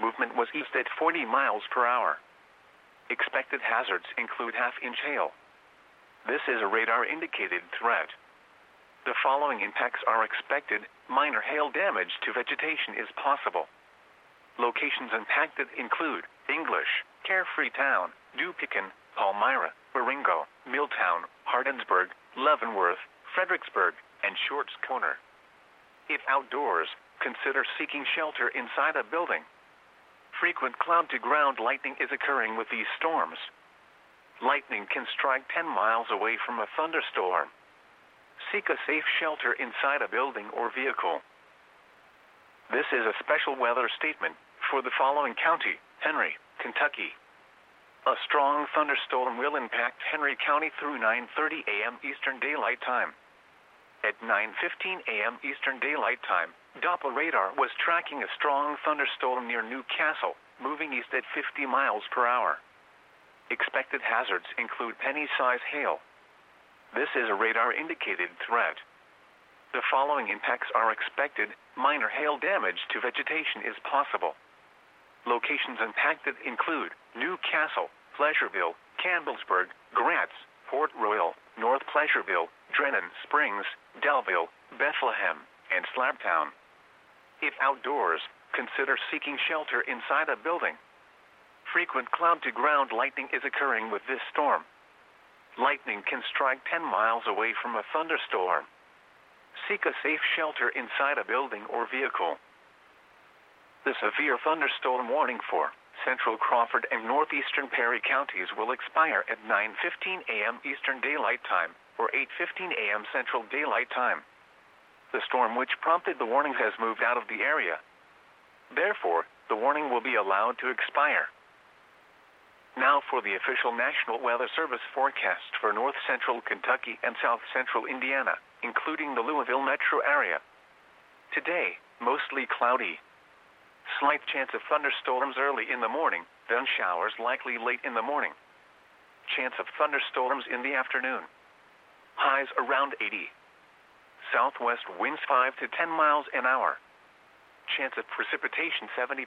Movement was east at 40 miles per hour. Expected hazards include half-inch hail. This is a radar-indicated threat. The following impacts are expected. Minor hail damage to vegetation is possible. Locations impacted include English, Carefree Town, Dupicon, Palmyra, Baringo, Milltown, Hardinsburg, Leavenworth, Fredericksburg, and Shorts Corner. If outdoors, consider seeking shelter inside a building. Frequent cloud-to-ground lightning is occurring with these storms. Lightning can strike 10 miles away from a thunderstorm. Seek a safe shelter inside a building or vehicle. This is a special weather statement for the following county: Henry, Kentucky. A strong thunderstorm will impact Henry County through 9:30 a.m. Eastern Daylight Time. At 9:15 a.m. Eastern Daylight Time, Doppler radar was tracking a strong thunderstorm near New Castle, moving east at 50 miles per hour. Expected hazards include penny-size hail. This is a radar-indicated threat. The following impacts are expected. Minor hail damage to vegetation is possible. Locations impacted include New Castle, Pleasureville, Campbellsburg, Grants, Port Royal, North Pleasureville, Drennan Springs, Delville, Bethlehem, and Slabtown. If outdoors, consider seeking shelter inside a building. Frequent cloud-to-ground lightning is occurring with this storm. Lightning can strike 10 miles away from a thunderstorm. Seek a safe shelter inside a building or vehicle. The severe thunderstorm warning for Central Crawford and northeastern Perry counties will expire at 9:15 a.m. Eastern Daylight Time or 8:15 a.m. Central Daylight Time. The storm which prompted the warning has moved out of the area. Therefore, the warning will be allowed to expire. Now for the official National Weather Service forecast for north central Kentucky and south central Indiana, including the Louisville metro area. Today, mostly cloudy. Slight chance of thunderstorms early in the morning, then showers likely late in the morning. Chance of thunderstorms in the afternoon. Highs around 80. Southwest winds 5 to 10 miles an hour. Chance of precipitation 70%.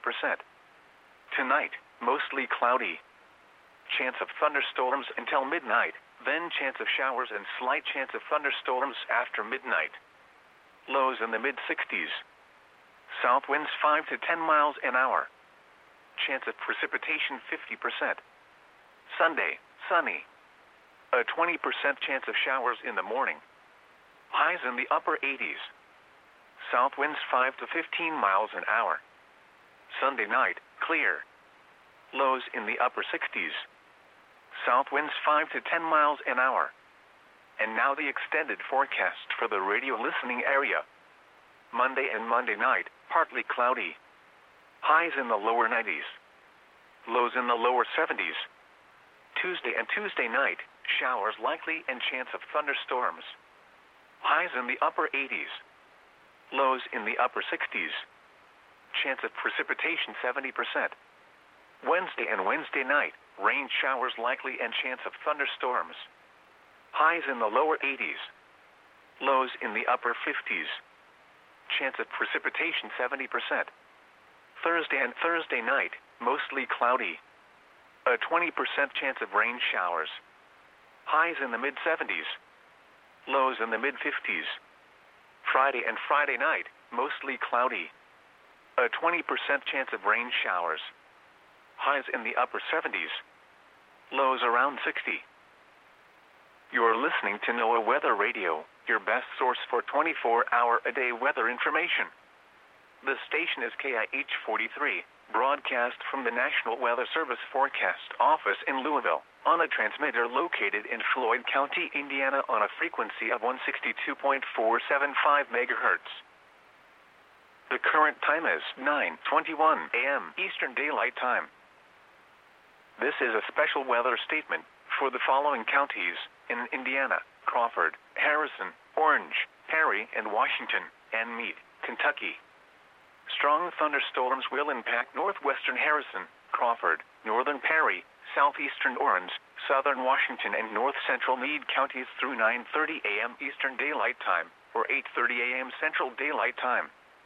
Tonight, mostly cloudy. Chance of thunderstorms until midnight, then chance of showers and slight chance of thunderstorms after midnight. Lows in the mid-60s. South winds 5 to 10 miles an hour. Chance of precipitation 50%. Sunday, sunny. A 20% chance of showers in the morning. Highs in the upper 80s. South winds 5 to 15 miles an hour. Sunday night, clear. Lows in the upper 60s. South winds 5 to 10 miles an hour. And now the extended forecast for the radio listening area. Monday and Monday night, partly cloudy. Highs in the lower 90s. Lows in the lower 70s. Tuesday and Tuesday night, showers likely and chance of thunderstorms. Highs in the upper 80s. Lows in the upper 60s. Chance of precipitation 70%. Wednesday and Wednesday night, rain showers likely and chance of thunderstorms. Highs in the lower 80s. Lows in the upper 50s. Chance of precipitation 70%. Thursday and Thursday night, mostly cloudy. A 20% chance of rain showers. Highs in the mid-70s. Lows in the mid-50s. Friday and Friday night, mostly cloudy. A 20% chance of rain showers. Highs in the upper 70s. Lows around 60. You're listening to NOAA Weather Radio, your best source for 24-hour-a-day weather information. The station is KIH 43, broadcast from the National Weather Service Forecast Office in Louisville, on a transmitter located in Floyd County, Indiana on a frequency of 162.475 megahertz. The current time is 9:21 a.m. Eastern Daylight Time. This is a special weather statement for the following counties in Indiana: Crawford, Harrison, Orange, Perry, and Washington, and Meade, Kentucky. Strong thunderstorms will impact northwestern Harrison, Crawford, northern Perry, southeastern Orange, southern Washington, and north-central Meade counties through 9:30 a.m. Eastern Daylight Time, or 8:30 a.m. Central Daylight Time.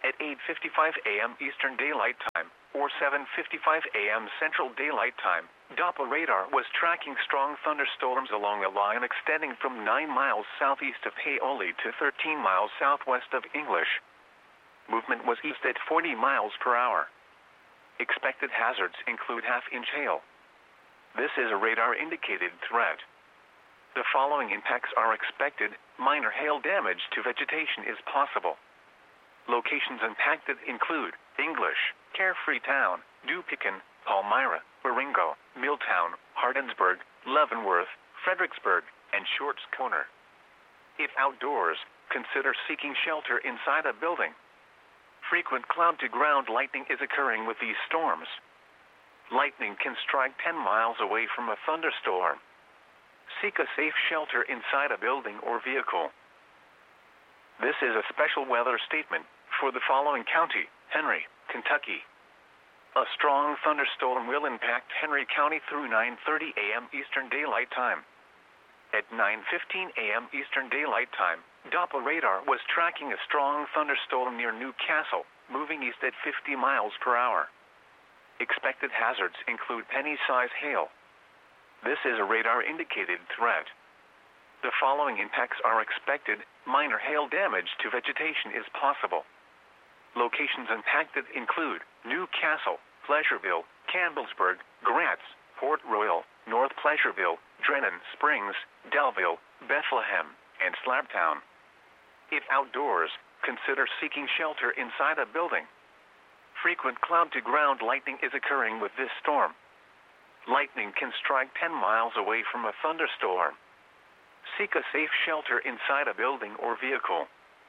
At 8:55 a.m. Eastern Daylight Time, or 7:55 a.m. Central Daylight Time, Doppler radar was tracking strong thunderstorms along a line extending from 9 miles southeast of Paoli to 13 miles southwest of English. Movement was east at 40 miles per hour. Expected hazards include half-inch hail. This is a radar-indicated threat. The following impacts are expected. Minor hail damage to vegetation is possible. Locations impacted include English, Carefree Town, Dupicon, Palmyra, Baringo, Milltown, Hardinsburg, Leavenworth, Fredericksburg, and Shorts Corner. If outdoors, consider seeking shelter inside a building. Frequent cloud-to-ground lightning is occurring with these storms. Lightning can strike 10 miles away from a thunderstorm. Seek a safe shelter inside a building or vehicle. This is a special weather statement for the following county: Henry, Kentucky. A strong thunderstorm will impact Henry County through 9:30 a.m. Eastern Daylight Time. At 9:15 a.m. Eastern Daylight Time, Doppler radar was tracking a strong thunderstorm near New Castle, moving east at 50 miles per hour. Expected hazards include penny-size hail. This is a radar-indicated threat. The following impacts are expected. Minor hail damage to vegetation is possible. Locations impacted include New Castle, Pleasureville, Campbellsburg, Grants, Port Royal, North Pleasureville, Drennan Springs, Delville, Bethlehem, and Slabtown. If outdoors, consider seeking shelter inside a building. Frequent cloud-to-ground lightning is occurring with this storm. Lightning can strike 10 miles away from a thunderstorm. Seek a safe shelter inside a building or vehicle.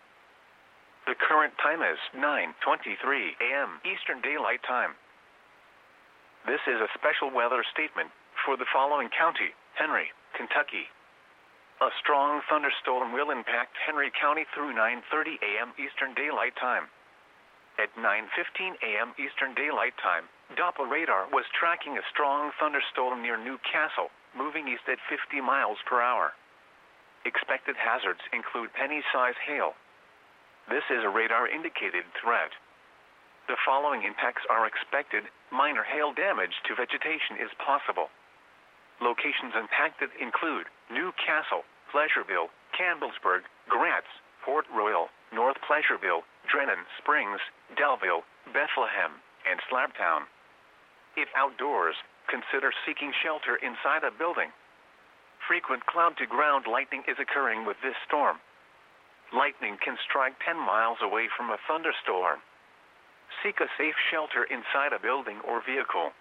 The current time is 9:23 a.m. Eastern Daylight Time. This is a special weather statement for the following county: Henry, Kentucky. A strong thunderstorm will impact Henry County through 9:30 a.m. Eastern Daylight Time. At 9:15 a.m. Eastern Daylight Time, Doppler radar was tracking a strong thunderstorm near New Castle, moving east at 50 miles per hour. Expected hazards include penny-size hail. This is a radar-indicated threat. The following impacts are expected. Minor hail damage to vegetation is possible. Locations impacted include New Castle, Pleasureville, Campbellsburg, Grants, Port Royal, North Pleasureville, Drennan Springs, Delville, Bethlehem, and Slabtown. If outdoors, consider seeking shelter inside a building. Frequent cloud-to-ground lightning is occurring with this storm. Lightning can strike 10 miles away from a thunderstorm. Seek a safe shelter inside a building or vehicle.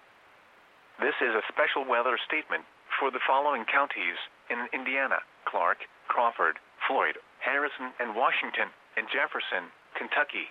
This is a special weather statement for the following counties in Indiana: Clark, Crawford, Floyd, Harrison, and Washington, and Jefferson, Kentucky.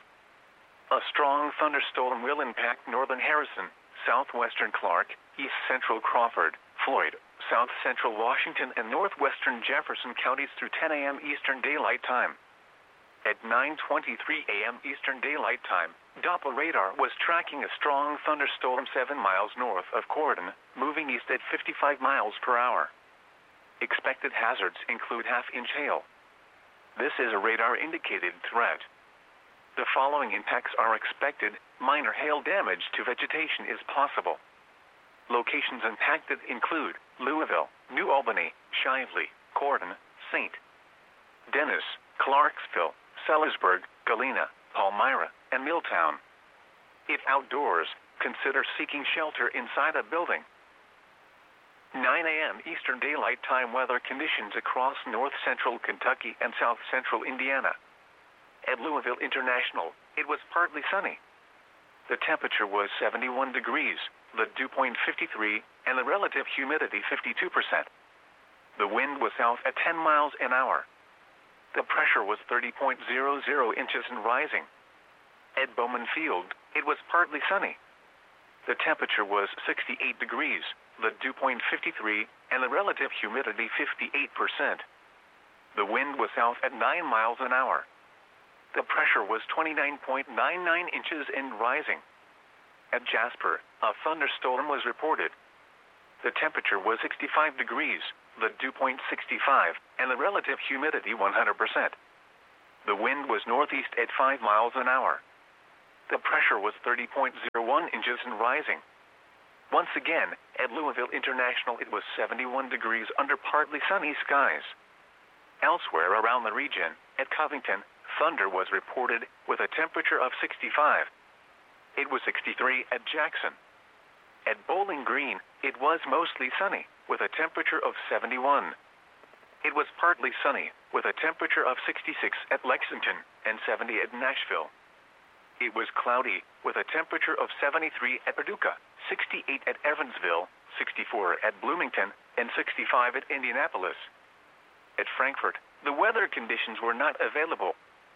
A strong thunderstorm will impact northern Harrison, southwestern Clark, east central Crawford, Floyd, south central Washington, and northwestern Jefferson counties through 10 a.m. Eastern Daylight Time. At 9:23 a.m. Eastern Daylight Time, Doppler radar was tracking a strong thunderstorm 7 miles north of Corydon, moving east at 55 miles per hour. Expected hazards include half-inch hail. This is a radar-indicated threat. The following impacts are expected. Minor hail damage to vegetation is possible. Locations impacted include Louisville, New Albany, Shively, Corydon, St. Denis, Clarksville, Sellersburg, Galena, Palmyra, and Milltown. If outdoors, consider seeking shelter inside a building. 9 a.m. Eastern Daylight Time weather conditions across north-central Kentucky and south-central Indiana. At Louisville International, it was partly sunny. The temperature was 71 degrees, the dew point 53, and the relative humidity 52%. The wind was south at 10 miles an hour. The pressure was 30.00 inches and rising. At Bowman Field, it was partly sunny. The temperature was 68 degrees, the dew point 53, and the relative humidity 58%. The wind was south at 9 miles an hour. The pressure was 29.99 inches and rising. At Jasper, a thunderstorm was reported. The temperature was 65 degrees, the dew point 65, and the relative humidity 100%. The wind was northeast at 5 miles an hour. The pressure was 30.01 inches and rising. Once again, at Louisville International it was 71 degrees under partly sunny skies. Elsewhere around the region, at Covington, thunder was reported with a temperature of 65. It was 63 at Jackson. At Bowling Green, it was mostly sunny, with a temperature of 71. It was partly sunny, with a temperature of 66 at Lexington and 70 at Nashville. It was cloudy, with a temperature of 73 at Paducah, 68 at Evansville, 64 at Bloomington, and 65 at Indianapolis. At Frankfort, the weather conditions were not available.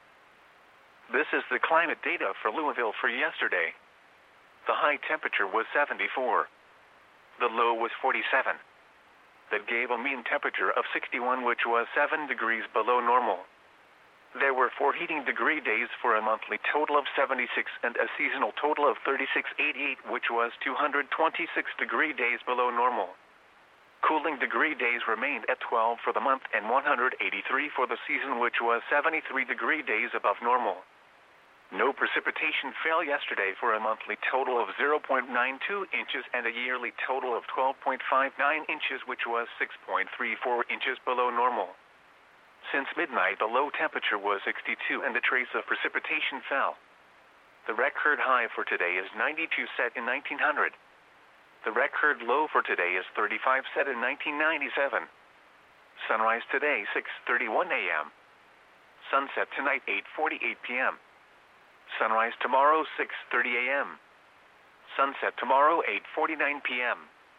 This is the climate data for Louisville for yesterday. The high temperature was 74. The low was 47. That gave a mean temperature of 61, which was 7 degrees below normal. There were 4 heating degree days for a monthly total of 76 and a seasonal total of 36.88, which was 226 degree days below normal. Cooling degree days remained at 12 for the month and 183 for the season, which was 73 degree days above normal. No precipitation fell yesterday for a monthly total of 0.92 inches and a yearly total of 12.59 inches, which was 6.34 inches below normal. Since midnight, the low temperature was 62 and a trace of precipitation fell. The record high for today is 92, set in 1900. The record low for today is 35, set in 1997. Sunrise today, 6:31 a.m. Sunset tonight, 8:48 p.m. Sunrise tomorrow, 6:30 a.m. Sunset tomorrow, 8:49 p.m.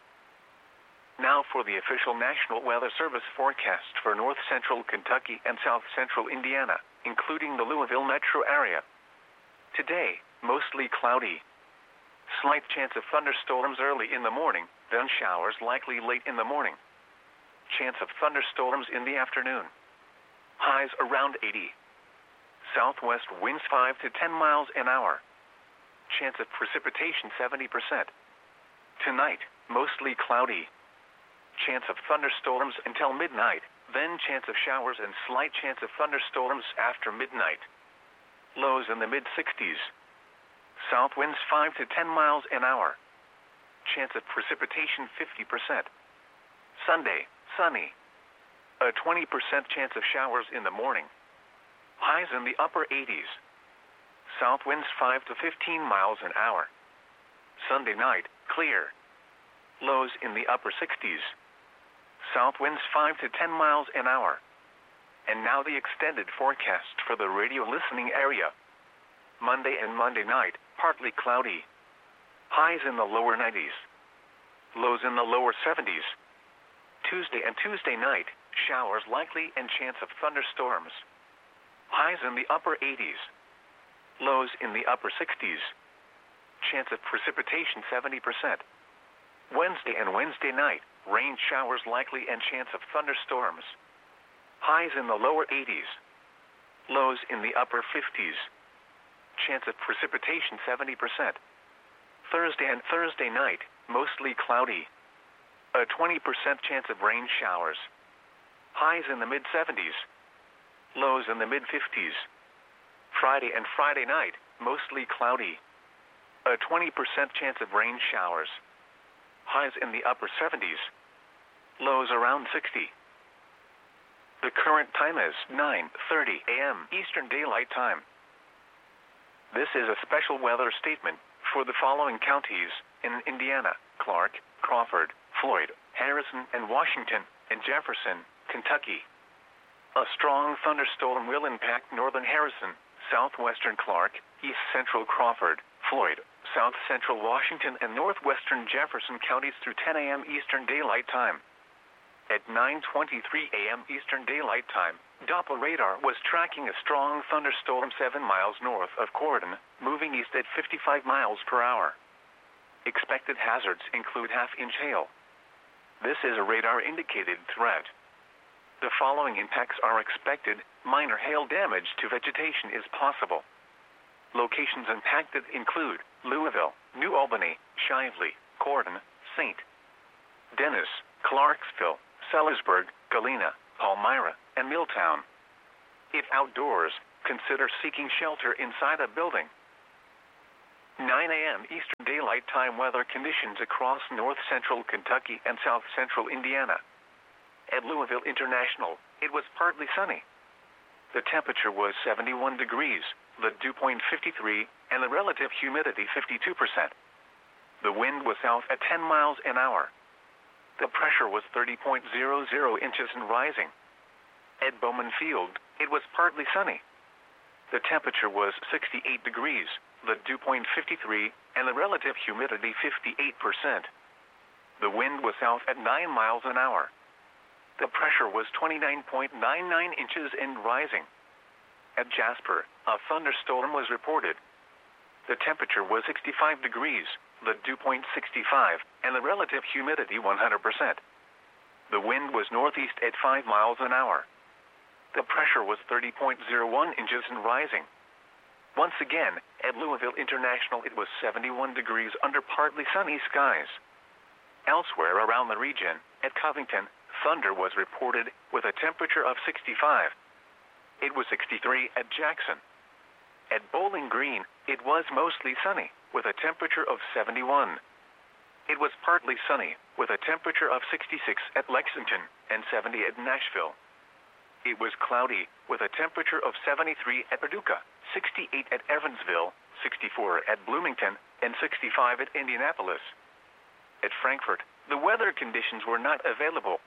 Now for the official National Weather Service forecast for north central Kentucky and south central Indiana, including the Louisville metro area. Today, mostly cloudy. Slight chance of thunderstorms early in the morning, then showers likely late in the morning. Chance of thunderstorms in the afternoon. Highs around 80. Southwest winds 5 to 10 miles an hour. Chance of precipitation 70%. Tonight, mostly cloudy. Chance of thunderstorms until midnight, then chance of showers and slight chance of thunderstorms after midnight. Lows in the mid-60s. South winds 5 to 10 miles an hour. Chance of precipitation 50%. Sunday, sunny. A 20% chance of showers in the morning. Highs in the upper 80s. South winds 5 to 15 miles an hour. Sunday night, clear. Lows in the upper 60s. South winds 5 to 10 miles an hour. And now the extended forecast for the radio listening area. Monday and Monday night, partly cloudy. Highs in the lower 90s. Lows in the lower 70s. Tuesday and Tuesday night, showers likely and chance of thunderstorms. Highs in the upper 80s. Lows in the upper 60s. Chance of precipitation 70%. Wednesday and Wednesday night, rain showers likely and chance of thunderstorms. Highs in the lower 80s. Lows in the upper 50s. Chance of precipitation 70%. Thursday and Thursday night, mostly cloudy. A 20% chance of rain showers. Highs in the mid-70s. Lows in the mid-50s. Friday and Friday night, mostly cloudy. A 20% chance of rain showers. Highs in the upper 70s. Lows around 60. The current time is 9:30 a.m. Eastern Daylight Time. This is a special weather statement for the following counties in Indiana: Clark, Crawford, Floyd, Harrison, and Washington, and Jefferson, Kentucky. A strong thunderstorm will impact northern Harrison, southwestern Clark, east central Crawford, Floyd, south central Washington, and northwestern Jefferson counties through 10 a.m. Eastern Daylight Time. At 9:23 a.m. Eastern Daylight Time, Doppler radar was tracking a strong thunderstorm 7 miles north of Corydon, moving east at 55 miles per hour. Expected hazards include half-inch hail. This is a radar-indicated threat. The following impacts are expected. Minor hail damage to vegetation is possible. Locations impacted include Louisville, New Albany, Shively, Corydon, St. Denis, Clarksville, Sellersburg, Galena, Palmyra, and Milltown. If outdoors, consider seeking shelter inside a building. 9 a.m. Eastern Daylight Time weather conditions across north-central Kentucky and south-central Indiana. At Louisville International, it was partly sunny. The temperature was 71 degrees, the dew point 53, and the relative humidity 52%. The wind was south at 10 miles an hour. The pressure was 30.00 inches and rising. At Bowman Field, it was partly sunny. The temperature was 68 degrees, the dew point 53, and the relative humidity 58%. The wind was south at 9 miles an hour. The pressure was 29.99 inches and rising. At Jasper, a thunderstorm was reported. The temperature was 65 degrees, the dew point 65, and the relative humidity 100%. The wind was northeast at 5 miles an hour. The pressure was 30.01 inches and rising. Once again, at Louisville International it was 71 degrees under partly sunny skies. Elsewhere around the region, at Covington, thunder was reported with a temperature of 65. It was 63 at Jackson. At Bowling Green, it was mostly sunny, with a temperature of 71. It was partly sunny, with a temperature of 66 at Lexington and 70 at Nashville. It was cloudy, with a temperature of 73 at Paducah, 68 at Evansville, 64 at Bloomington, and 65 at Indianapolis. At Frankfort, the weather conditions were not available.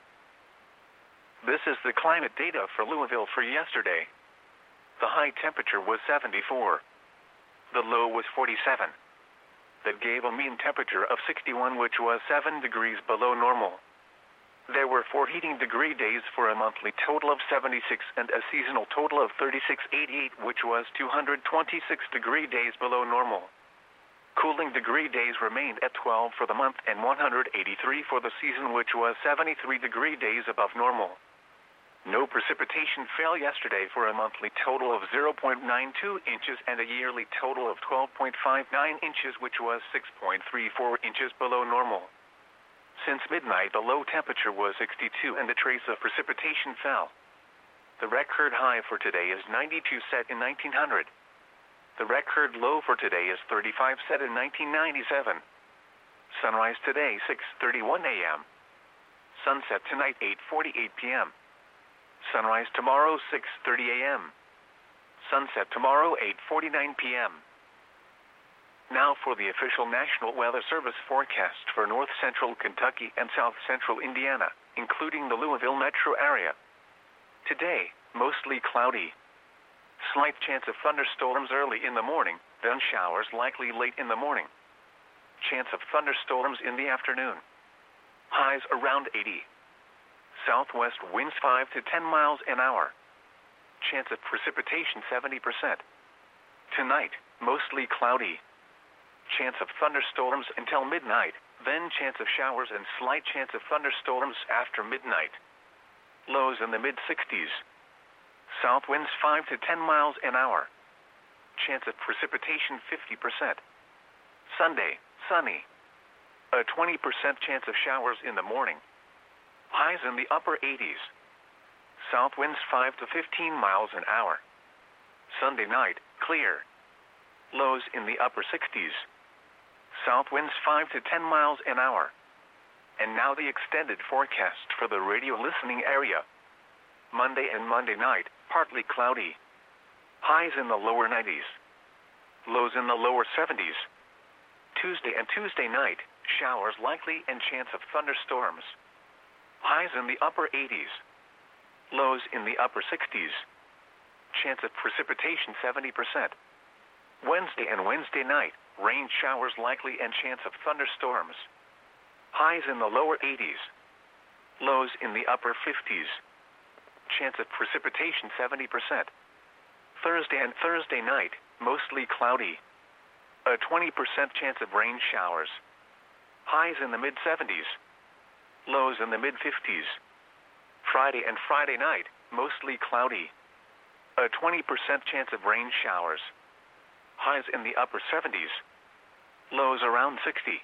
This is the climate data for Louisville for yesterday. The high temperature was 74. The low was 47. That gave a mean temperature of 61, which was 7 degrees below normal. There were 4 heating degree days for a monthly total of 76 and a seasonal total of 36.88, which was 226 degree days below normal. Cooling degree days remained at 12 for the month and 183 for the season, which was 73 degree days above normal. No precipitation fell yesterday for a monthly total of 0.92 inches and a yearly total of 12.59 inches, which was 6.34 inches below normal. Since midnight, the low temperature was 62 and a trace of precipitation fell. The record high for today is 92, set in 1900. The record low for today is 35, set in 1997. Sunrise today, 6:31 a.m. Sunset tonight, 8:48 p.m. Sunrise tomorrow, 6:30 a.m. Sunset tomorrow, 8:49 p.m. Now for the official National Weather Service forecast for north-central Kentucky and south-central Indiana, including the Louisville metro area. Today, mostly cloudy. Slight chance of thunderstorms early in the morning, then showers likely late in the morning. Chance of thunderstorms in the afternoon. Highs around 80. Southwest winds 5 to 10 miles an hour. Chance of precipitation 70%. Tonight, mostly cloudy. Chance of thunderstorms until midnight, then chance of showers and slight chance of thunderstorms after midnight. Lows in the mid-60s. South winds 5 to 10 miles an hour. Chance of precipitation 50%. Sunday, sunny. A 20% chance of showers in the morning. Highs in the upper 80s. South winds 5 to 15 miles an hour. Sunday night, clear. Lows in the upper 60s. South winds 5 to 10 miles an hour. And now the extended forecast for the radio listening area. Monday and Monday night, partly cloudy. Highs in the lower 90s. Lows in the lower 70s. Tuesday and Tuesday night, showers likely and chance of thunderstorms. Highs in the upper 80s. Lows in the upper 60s. Chance of precipitation 70%. Wednesday and Wednesday night, rain showers likely and chance of thunderstorms. Highs in the lower 80s. Lows in the upper 50s. Chance of precipitation 70%. Thursday and Thursday night, mostly cloudy. A 20% chance of rain showers. Highs in the mid-70s. Lows in the mid-50s. Friday and Friday night, mostly cloudy. A 20% chance of rain showers. Highs in the upper 70s. Lows around 60.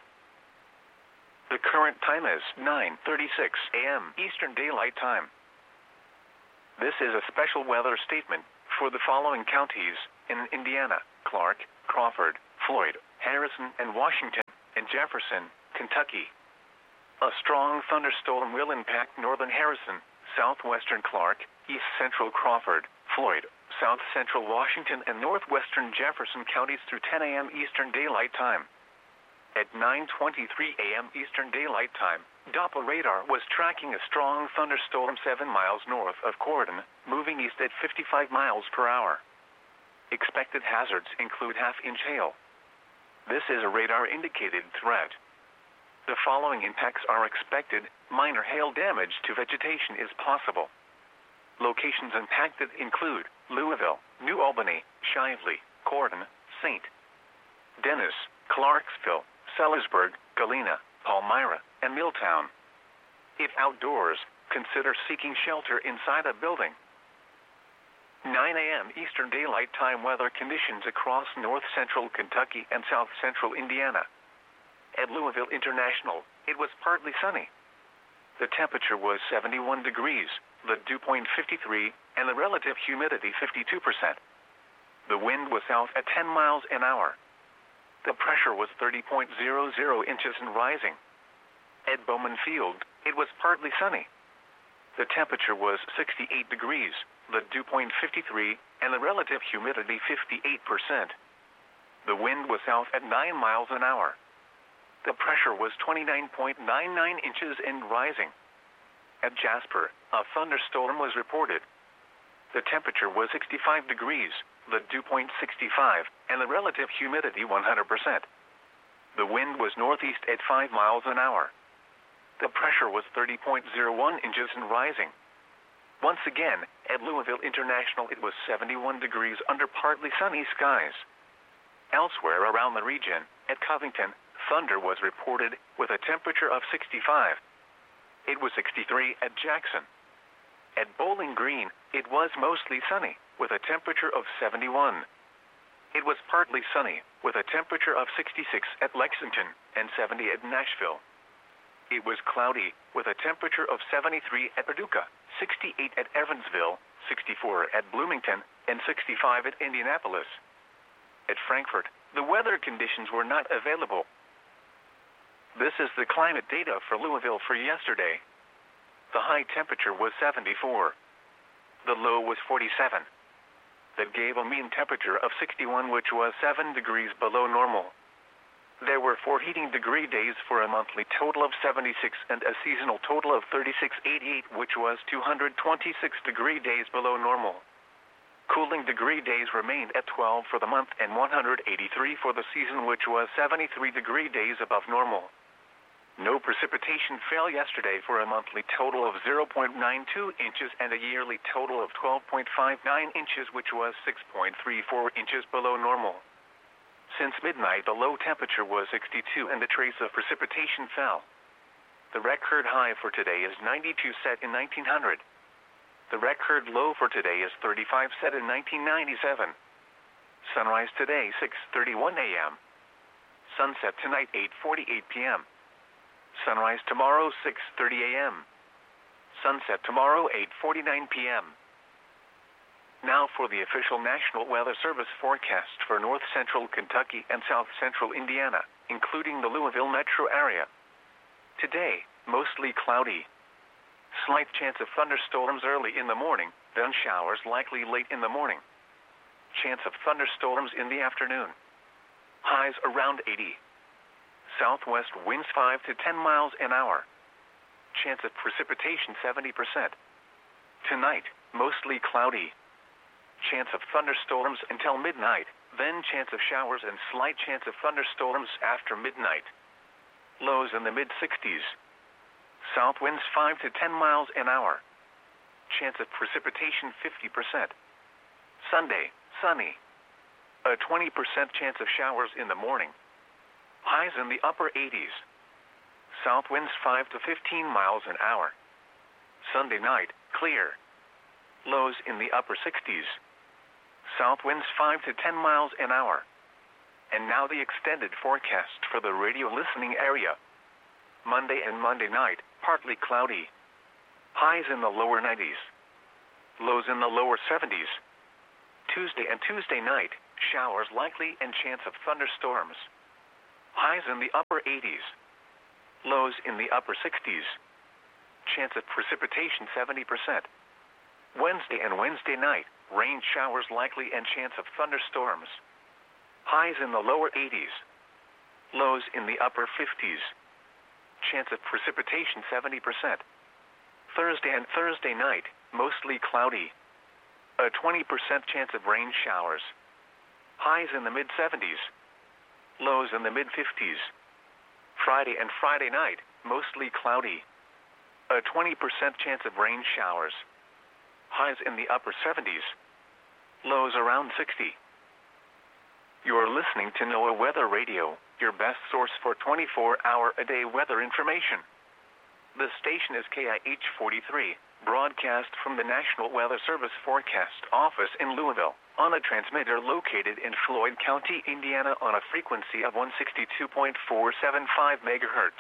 The current time is 9:36 a.m. Eastern Daylight Time. This is a special weather statement For the following counties in Indiana: Clark, Crawford, Floyd, Harrison, and Washington, and Jefferson, Kentucky. A strong thunderstorm will impact northern Harrison, southwestern Clark, east central Crawford, Floyd, south central Washington, and northwestern Jefferson counties through 10 a.m. Eastern Daylight Time. At 9:23 a.m. Eastern Daylight Time, Doppler radar was tracking a strong thunderstorm 7 miles north of Corydon, moving east at 55 miles per hour. Expected hazards include half-inch hail. This is a radar-indicated threat. The following impacts are expected. Minor hail damage to vegetation is possible. Locations impacted include Louisville, New Albany, Shively, Corydon, St. Denis, Clarksville, Sellersburg, Galena, Palmyra, and Milltown. If outdoors, consider seeking shelter inside a building. 9 a.m. Eastern Daylight Time weather conditions across north-central Kentucky and south-central Indiana. At Louisville International, it was partly sunny. The temperature was 71 degrees, the dew point 53, and the relative humidity 52%. The wind was south at 10 miles an hour. The pressure was 30.00 inches and rising. At Bowman Field, it was partly sunny. The temperature was 68 degrees, the dew point 53, and the relative humidity 58%. The wind was south at 9 miles an hour. The pressure was 29.99 inches and rising. At Jasper, a thunderstorm was reported. The temperature was 65 degrees, the dew point 65, and the relative humidity 100%. The wind was northeast at 5 miles an hour. The pressure was 30.01 inches and rising. Once again, at Louisville International it was 71 degrees under partly sunny skies. Elsewhere around the region, at Covington, thunder was reported with a temperature of 65. It was 63 at Jackson. At Bowling Green, it was mostly sunny with a temperature of 71. It was partly sunny with a temperature of 66 at Lexington and 70 at Nashville. It was cloudy with a temperature of 73 at Paducah, 68 at Evansville, 64 at Bloomington, and 65 at Indianapolis. At Frankfort, the weather conditions were not available. This is the climate data for Louisville for yesterday. The high temperature was 74. The low was 47. That gave a mean temperature of 61, which was 7 degrees below normal. There were 4 heating degree days for a monthly total of 76 and a seasonal total of 3688, which was 226 degree days below normal. Cooling degree days remained at 12 for the month and 183 for the season, which was 73 degree days above normal. No precipitation fell yesterday for a monthly total of 0.92 inches and a yearly total of 12.59 inches, which was 6.34 inches below normal. Since midnight, the low temperature was 62 and a trace of precipitation fell. The record high for today is 92, set in 1900. The record low for today is 35, set in 1997. Sunrise today, 6:31 a.m. Sunset tonight, 8:48 p.m. Sunrise tomorrow, 6:30 a.m. Sunset tomorrow, 8:49 p.m. Now for the official National Weather Service forecast for north-central Kentucky and south-central Indiana, including the Louisville metro area. Today, mostly cloudy. Slight chance of thunderstorms early in the morning, then showers likely late in the morning. Chance of thunderstorms in the afternoon. Highs around 80. Southwest winds 5 to 10 miles an hour. Chance of precipitation 70%. Tonight, mostly cloudy. Chance of thunderstorms until midnight, then chance of showers and slight chance of thunderstorms after midnight. Lows in the mid-60s. South winds 5 to 10 miles an hour. Chance of precipitation 50%. Sunday, sunny. A 20% chance of showers in the morning. Highs in the upper 80s. South winds 5 to 15 miles an hour. Sunday night, clear. Lows in the upper 60s. South winds 5 to 10 miles an hour. And now the extended forecast for the radio listening area. Monday and Monday night, partly cloudy. Highs in the lower 90s. Lows in the lower 70s. Tuesday and Tuesday night, showers likely and chance of thunderstorms. Highs in the upper 80s. Lows in the upper 60s. Chance of precipitation 70%. Wednesday and Wednesday night, rain showers likely and chance of thunderstorms. Highs in the lower 80s. Lows in the upper 50s. Chance of precipitation 70%. Thursday and Thursday night, mostly cloudy. A 20% chance of rain showers. Highs in the mid-70s. Lows in the mid-50s. Friday and Friday night, mostly cloudy. A 20% chance of rain showers. Highs in the upper 70s. Lows around 60. You're listening to NOAA Weather Radio, your best source for 24-hour-a-day weather information. The station is KIH 43, broadcast from the National Weather Service Forecast Office in Louisville, on a transmitter located in Floyd County, Indiana on a frequency of 162.475 megahertz.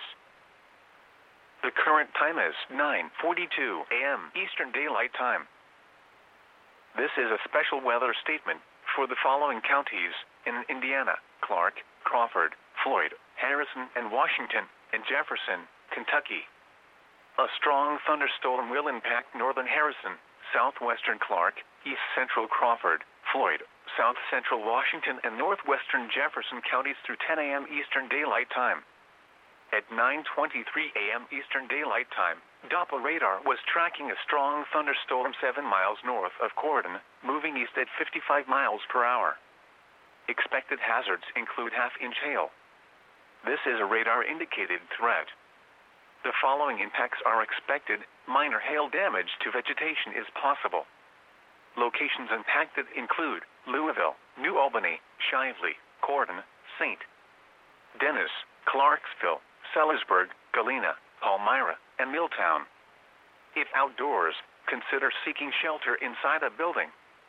The current time is 9:42 a.m. Eastern Daylight Time. This is a special weather statement for the following counties in Indiana: Clark, Crawford, Floyd, Harrison, and Washington, and Jefferson, Kentucky. A strong thunderstorm will impact northern Harrison, southwestern Clark, east central Crawford, Floyd, south central Washington, and northwestern Jefferson counties through 10 a.m. Eastern Daylight Time. At 9:23 a.m. Eastern Daylight Time, Doppler radar was tracking a strong thunderstorm 7 miles north of Corydon, moving east at 55 miles per hour. Expected hazards include half-inch hail. This is a radar-indicated threat. The following impacts are expected. Minor hail damage to vegetation is possible. Locations impacted include Louisville, New Albany, Shively, Corydon, St. Denis, Clarksville, Sellersburg, Galena, Palmyra, and Milltown. If outdoors, consider seeking shelter inside a building.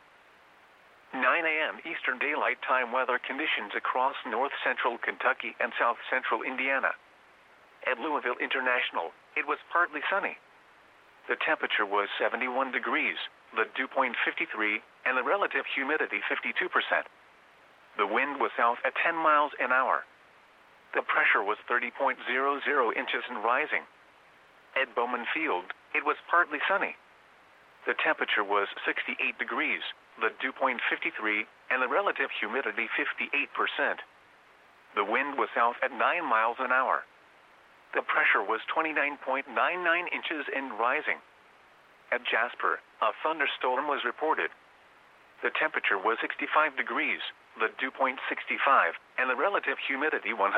9 a.m. Eastern Daylight Time weather conditions across north-central Kentucky and south-central Indiana. At Louisville International, it was partly sunny. The temperature was 71 degrees, the dew point 53, and the relative humidity 52%. The wind was south at 10 miles an hour. The pressure was 30.00 inches and rising. At Bowman Field, it was partly sunny. The temperature was 68 degrees, the dew point 53, and the relative humidity 58%. The wind was south at 9 miles an hour. The pressure was 29.99 inches and rising. At Jasper, a thunderstorm was reported. The temperature was 65 degrees, the dew point 65, and the relative humidity 100%.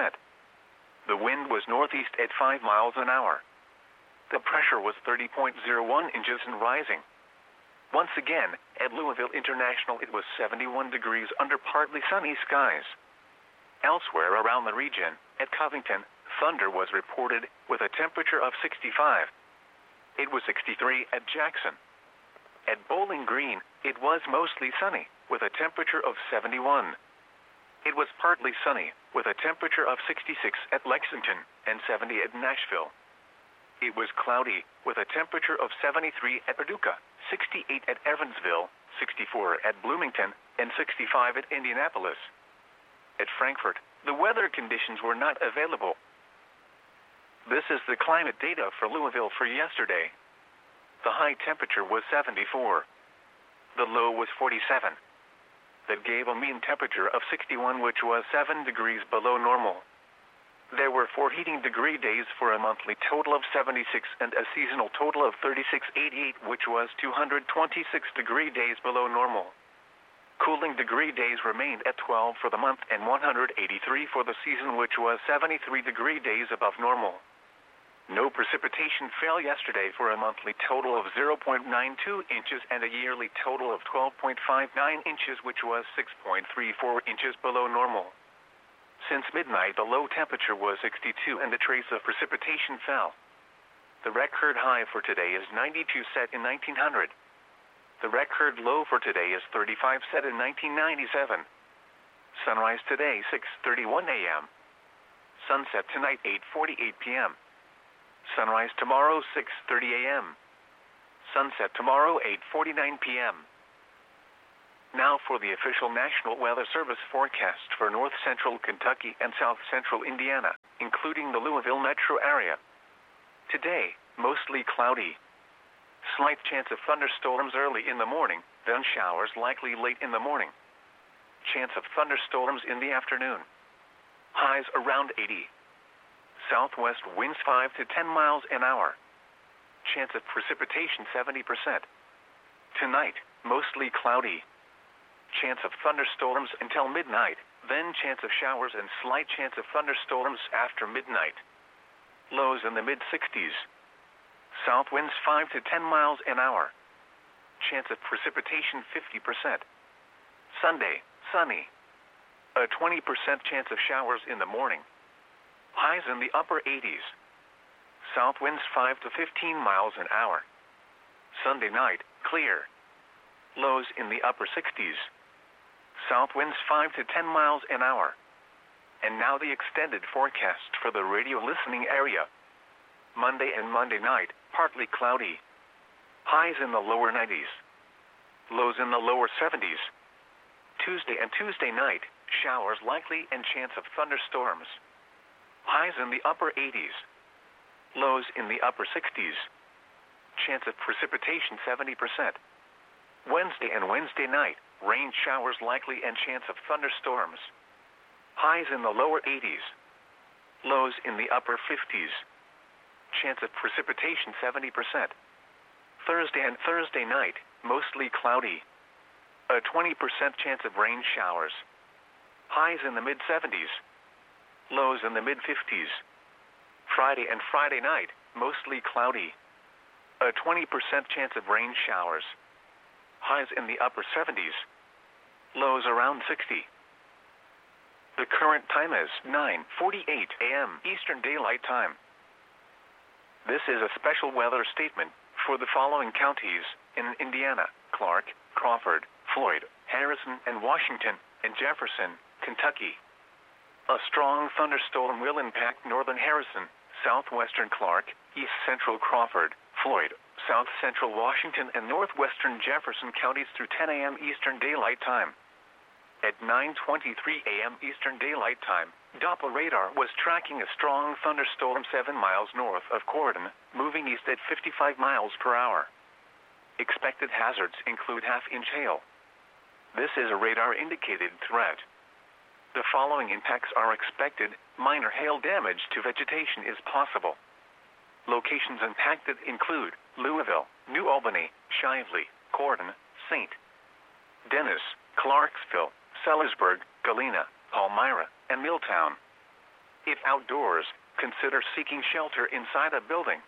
The wind was northeast at 5 miles an hour. The pressure was 30.01 inches and rising. Once again, at Louisville International, it was 71 degrees under partly sunny skies. Elsewhere around the region, at Covington, thunder was reported with a temperature of 65. It was 63 at Jackson. At Bowling Green, it was mostly sunny, with a temperature of 71. It was partly sunny, with a temperature of 66 at Lexington and 70 at Nashville. It was cloudy, with a temperature of 73 at Paducah, 68 at Evansville, 64 at Bloomington, and 65 at Indianapolis. At Frankfort, the weather conditions were not available. This is the climate data for Louisville for yesterday. The high temperature was 74. The low was 47. That gave a mean temperature of 61, which was 7 degrees below normal. There were 4 heating degree days for a monthly total of 76 and a seasonal total of 3688, which was 226 degree days below normal. Cooling degree days remained at 12 for the month and 183 for the season, which was 73 degree days above normal. No precipitation fell yesterday for a monthly total of 0.92 inches and a yearly total of 12.59 inches, which was 6.34 inches below normal. Since midnight, the low temperature was 62 and a trace of precipitation fell. The record high for today is 92, set in 1900. The record low for today is 35, set in 1997. Sunrise today, 6:31 a.m. Sunset tonight, 8:48 p.m. Sunrise tomorrow, 6:30 a.m. Sunset tomorrow, 8:49 p.m. Now for the official National Weather Service forecast for north central Kentucky and south central Indiana, including the Louisville metro area. Today, mostly cloudy. Slight chance of thunderstorms early in the morning, then showers likely late in the morning. Chance of thunderstorms in the afternoon. Highs around 80. Southwest winds 5 to 10 miles an hour. Chance of precipitation 70%. Tonight, mostly cloudy. Chance of thunderstorms until midnight, then chance of showers and slight chance of thunderstorms after midnight. Lows in the mid-60s. South winds 5 to 10 miles an hour. Chance of precipitation 50%. Sunday, sunny. A 20% chance of showers in the morning. Highs in the upper 80s. South winds 5 to 15 miles an hour. Sunday night, clear. Lows in the upper 60s. South winds 5 to 10 miles an hour. And now the extended forecast for the radio listening area. Monday and Monday night, partly cloudy. Highs in the lower 90s. Lows in the lower 70s. Tuesday and Tuesday night, showers likely and chance of thunderstorms. Highs in the upper 80s. Lows in the upper 60s. Chance of precipitation 70%. Wednesday and Wednesday night, rain showers likely and chance of thunderstorms. Highs in the lower 80s. Lows in the upper 50s. Chance of precipitation 70%. Thursday and Thursday night, mostly cloudy. A 20% chance of rain showers. Highs in the mid-70s. Lows in the mid-50s. Friday and Friday night, mostly cloudy. A 20% chance of rain showers. Highs in the upper 70s. Lows around 60. The current time is 9:48 a.m. Eastern Daylight Time. This is a special weather statement for the following counties in Indiana: Clark, Crawford, Floyd, Harrison, and Washington, and Jefferson, Kentucky. A strong thunderstorm will impact northern Harrison, southwestern Clark, east central Crawford, Floyd, south central Washington, and northwestern Jefferson counties through 10 a.m. Eastern Daylight Time. At 9:23 a.m. Eastern Daylight Time, Doppler radar was tracking a strong thunderstorm 7 miles north of Corydon, moving east at 55 miles per hour. Expected hazards include half-inch hail. This is a radar-indicated threat. The following impacts are expected. Minor hail damage to vegetation is possible. Locations impacted include Louisville, New Albany, Shively, Corydon, St. Denis, Clarksville, Sellersburg, Galena, Palmyra, and Milltown. If outdoors, consider seeking shelter inside a building.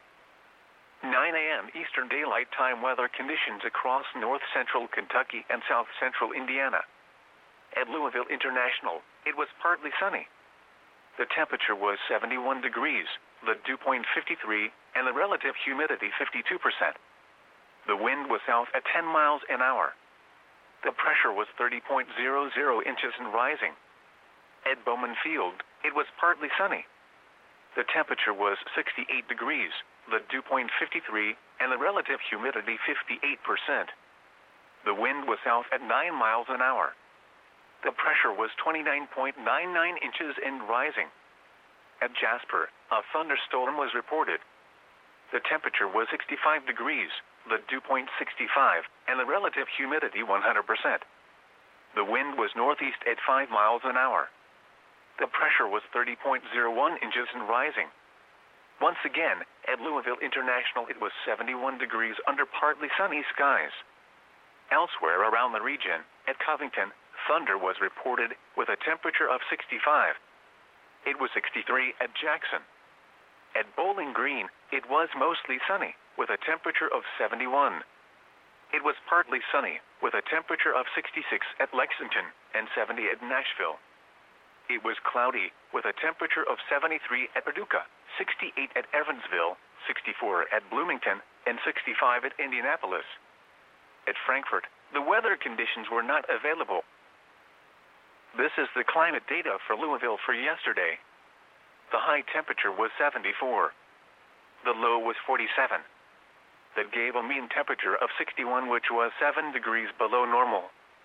9 a.m. Eastern Daylight Time weather conditions across north central Kentucky and south central Indiana. At Louisville International, it was partly sunny. The temperature was 71 degrees, the dew point 53, and the relative humidity 52%. The wind was south at 10 miles an hour. The pressure was 30.00 inches and rising. At Bowman Field, it was partly sunny. The temperature was 68 degrees, the dew point 53, and the relative humidity 58%. The wind was south at 9 miles an hour. The pressure was 29.99 inches and rising. At Jasper, a thunderstorm was reported. The temperature was 65 degrees, the dew point 65, and the relative humidity 100%. The wind was northeast at 5 miles an hour. The pressure was 30.01 inches and rising. Once again, at Louisville International it was 71 degrees under partly sunny skies. Elsewhere around the region, at Covington, thunder was reported with a temperature of 65. It was 63 at Jackson. At Bowling Green, it was mostly sunny, with a temperature of 71. It was partly sunny, with a temperature of 66 at Lexington and 70 at Nashville. It was cloudy, with a temperature of 73 at Paducah, 68 at Evansville, 64 at Bloomington, and 65 at Indianapolis. At Frankfort, the weather conditions were not available. This is the climate data for Louisville for yesterday. The high temperature was 74. The low was 47. That gave a mean temperature of 61, which was 7 degrees below normal.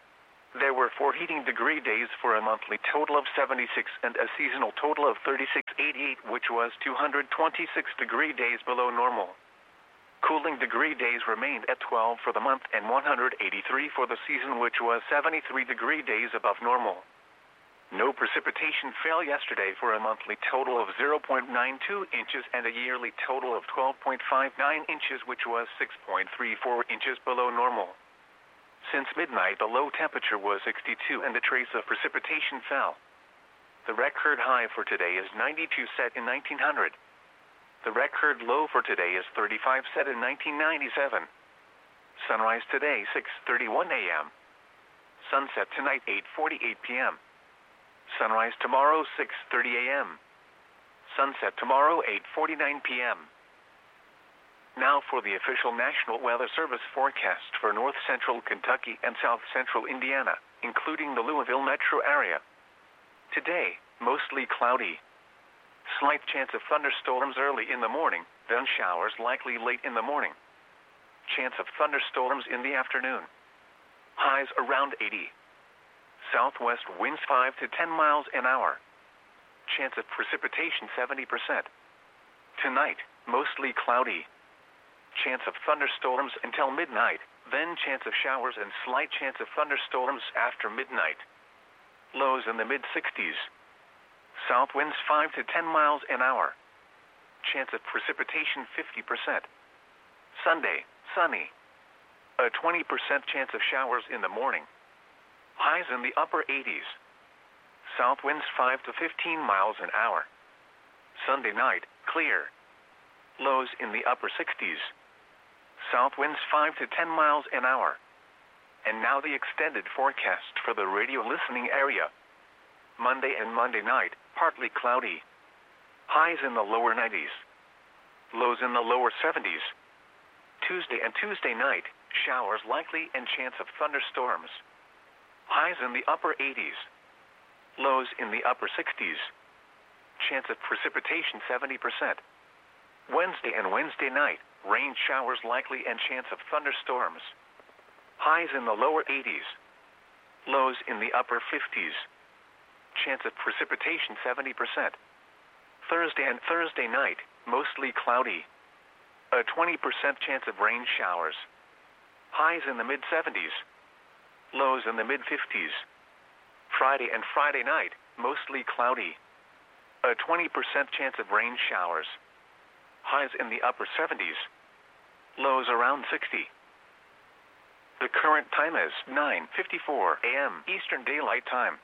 There were 4 heating degree days for a monthly total of 76 and a seasonal total of 36.88, which was 226 degree days below normal. Cooling degree days remained at 12 for the month and 183 for the season, which was 73 degree days above normal. No precipitation fell yesterday for a monthly total of 0.92 inches and a yearly total of 12.59 inches, which was 6.34 inches below normal. Since midnight, the low temperature was 62 and a trace of precipitation fell. The record high for today is 92, set in 1900. The record low for today is 35, set in 1997. Sunrise today, 6:31 a.m. Sunset tonight, 8:48 p.m. Sunrise tomorrow, 6:30 a.m. Sunset tomorrow, 8:49 p.m. Now for the official National Weather Service forecast for north central Kentucky and south central Indiana, including the Louisville metro area. Today, mostly cloudy. Slight chance of thunderstorms early in the morning, then showers likely late in the morning. Chance of thunderstorms in the afternoon. Highs around 80. Southwest winds 5 to 10 miles an hour. Chance of precipitation 70%. Tonight, mostly cloudy. Chance of thunderstorms until midnight, then chance of showers and slight chance of thunderstorms after midnight. Lows in the mid-60s. South winds 5 to 10 miles an hour. Chance of precipitation 50%. Sunday, sunny. A 20% chance of showers in the morning. Highs in the upper 80s. South winds 5 to 15 miles an hour. Sunday night, clear. Lows in the upper 60s. South winds 5 to 10 miles an hour. And now the extended forecast for the radio listening area. Monday and Monday night, partly cloudy. Highs in the lower 90s. Lows in the lower 70s. Tuesday and Tuesday night, showers likely and chance of thunderstorms. Highs in the upper 80s. Lows in the upper 60s. Chance of precipitation 70%. Wednesday and Wednesday night, rain showers likely and chance of thunderstorms. Highs in the lower 80s. Lows in the upper 50s. Chance of precipitation 70%. Thursday and Thursday night, mostly cloudy. A 20% chance of rain showers. Highs in the mid-70s. Lows in the mid-50s. Friday and Friday night, mostly cloudy. A 20% chance of rain showers. Highs in the upper 70s. Lows around 60. The current time is 9:54 a.m. Eastern Daylight Time.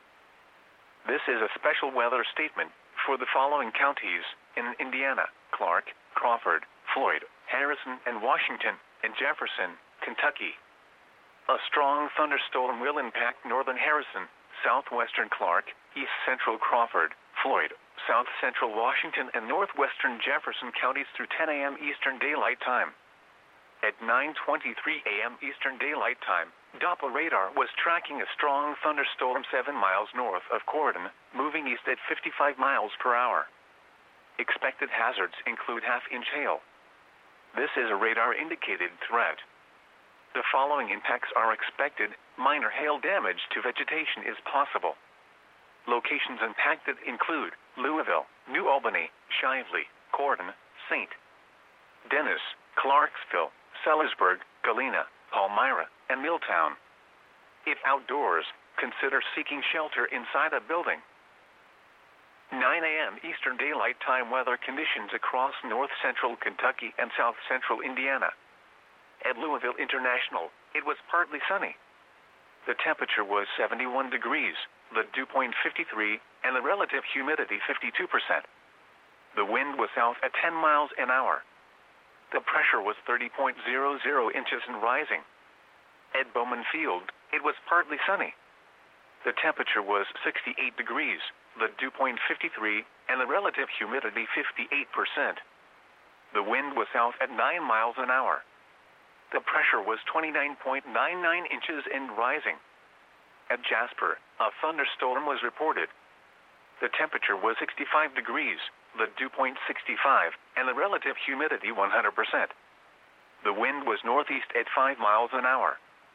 This is a special weather statement for the following counties in Indiana: Clark, Crawford, Floyd, Harrison, and Washington, and Jefferson, Kentucky. A strong thunderstorm will impact northern Harrison, southwestern Clark, east central Crawford, Floyd, south central Washington, and northwestern Jefferson counties through 10 a.m. Eastern Daylight Time. At 9:23 a.m. Eastern Daylight Time, Doppler radar was tracking a strong thunderstorm 7 miles north of Corydon, moving east at 55 miles per hour. Expected hazards include half-inch hail. This is a radar-indicated threat. The following impacts are expected. Minor hail damage to vegetation is possible. Locations impacted include Louisville, New Albany, Shively, Corydon, St. Denis, Clarksville, Sellersburg, Galena, Palmyra, and Milltown. If outdoors, consider seeking shelter inside a building. 9 a.m. Eastern Daylight Time weather conditions across north central Kentucky and south central Indiana. At Louisville International, it was partly sunny. The temperature was 71 degrees, the dew point 53, and the relative humidity 52%. The wind was south at 10 miles an hour. The pressure was 30.00 inches and rising. At Bowman Field, it was partly sunny. The temperature was 68 degrees, the dew point 53, and the relative humidity 58%. The wind was south at 9 miles an hour. The pressure was 29.99 inches and rising. At Jasper, a thunderstorm was reported. The temperature was 65 degrees, the dew point 65, and the relative humidity 100%. The wind was northeast at 5 miles an hour.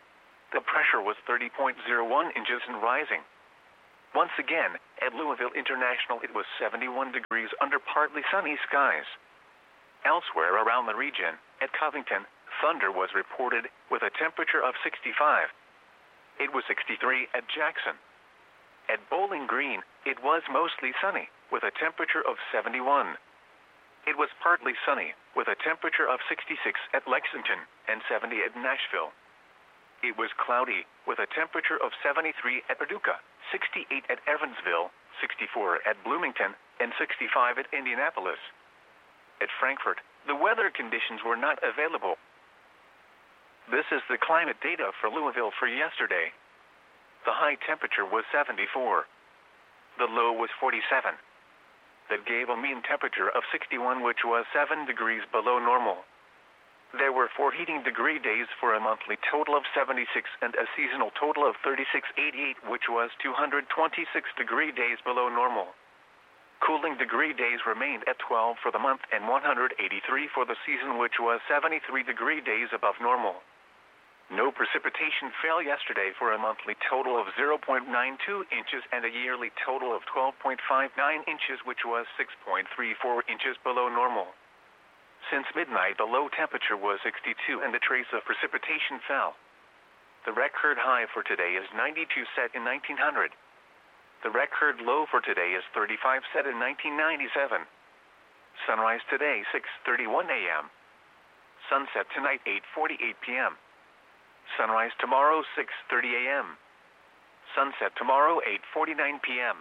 The pressure was 30.01 inches and rising. Once again, at Louisville International it was 71 degrees under partly sunny skies. Elsewhere around the region, at Covington, thunder was reported with a temperature of 65. It was 63 at Jackson. At Bowling Green, it was mostly sunny with a temperature of 71. It was partly sunny with a temperature of 66 at Lexington and 70 at Nashville. It was cloudy with a temperature of 73 at Paducah, 68 at Evansville, 64 at Bloomington, and 65 at Indianapolis. At Frankfort, the weather conditions were not available. This is the climate data for Louisville for yesterday. The high temperature was 74. The low was 47. That gave a mean temperature of 61, which was 7 degrees below normal. There were 4 heating degree days for a monthly total of 76 and a seasonal total of 36.88, which was 226 degree days below normal. Cooling degree days remained at 12 for the month and 183 for the season, which was 73 degree days above normal. No precipitation fell yesterday for a monthly total of 0.92 inches and a yearly total of 12.59 inches, which was 6.34 inches below normal. Since midnight, the low temperature was 62 and a trace of precipitation fell. The record high for today is 92, set in 1900. The record low for today is 35, set in 1997. Sunrise today, 6:31 a.m. Sunset tonight, 8:48 p.m. Sunrise tomorrow, 6:30 a.m. Sunset tomorrow, 8:49 p.m.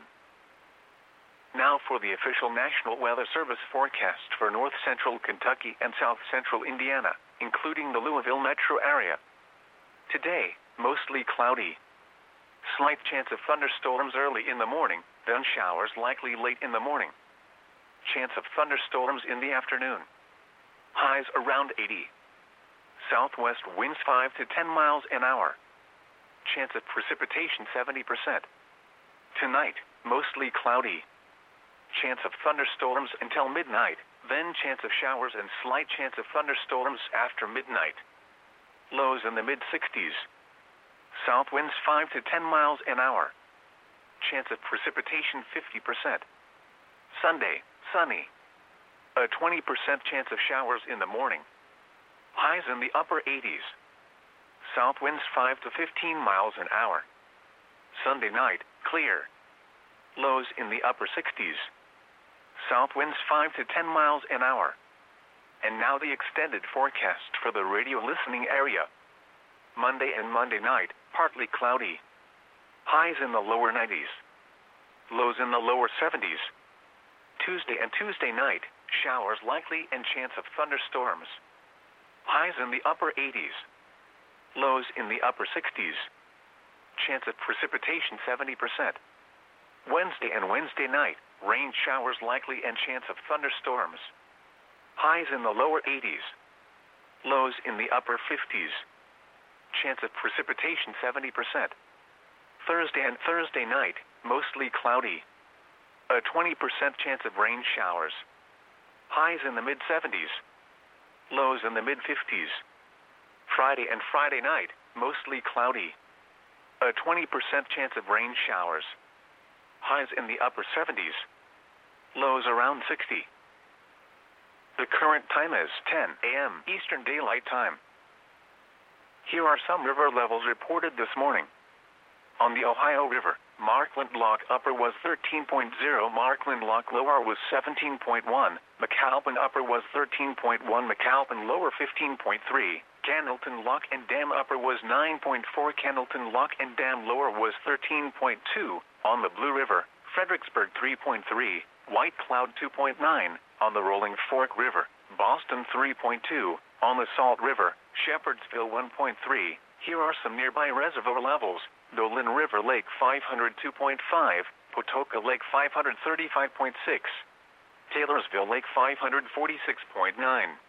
Now for the official National Weather Service forecast for north central Kentucky and south central Indiana, including the Louisville metro area. Today, mostly cloudy. Slight chance of thunderstorms early in the morning, then showers likely late in the morning. Chance of thunderstorms in the afternoon. Highs around 80. Southwest winds 5 to 10 miles an hour. Chance of precipitation 70%. Tonight, mostly cloudy. Chance of thunderstorms until midnight, then chance of showers and slight chance of thunderstorms after midnight. Lows in the mid-60s. South winds 5 to 10 miles an hour. Chance of precipitation 50%. Sunday, sunny. A 20% chance of showers in the morning. Highs in the upper 80s. South winds 5 to 15 miles an hour. Sunday night, clear. Lows in the upper 60s. South winds 5 to 10 miles an hour. And now the extended forecast for the radio listening area. Monday and Monday night, partly cloudy. Highs in the lower 90s. Lows in the lower 70s. Tuesday and Tuesday night, showers likely and chance of thunderstorms. Highs in the upper 80s. Lows in the upper 60s. Chance of precipitation 70%. Wednesday and Wednesday night, rain showers likely and chance of thunderstorms. Highs in the lower 80s. Lows in the upper 50s. Chance of precipitation 70%. Thursday and Thursday night, mostly cloudy. A 20% chance of rain showers. Highs in the mid-70s. Lows in the mid-50s. Friday and Friday night, mostly cloudy. A 20% chance of rain showers. Highs in the upper 70s. Lows around 60. The current time is 10 a.m. Eastern Daylight Time. Here are some river levels reported this morning. On the Ohio River, Markland Lock Upper was 13.0, Markland Lock Lower was 17.1, McAlpin Upper was 13.1, McAlpin Lower 15.3, Candleton Lock and Dam Upper was 9.4, Candleton Lock and Dam Lower was 13.2, on the Blue River, Fredericksburg 3.3, White Cloud 2.9, on the Rolling Fork River, Boston 3.2, on the Salt River, Shepherdsville 1.3. Here are some nearby reservoir levels. Dolan River Lake 502.5, Patoka Lake 535.6, Taylorsville Lake 546.9.